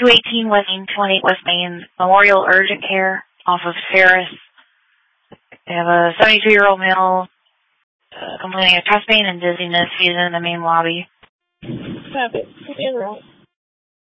218 West Main, 28 West Main, Memorial Urgent Care off of Ferris. They have a 72-year-old male complaining of chest pain and dizziness. He's in the main lobby. Copy. In route.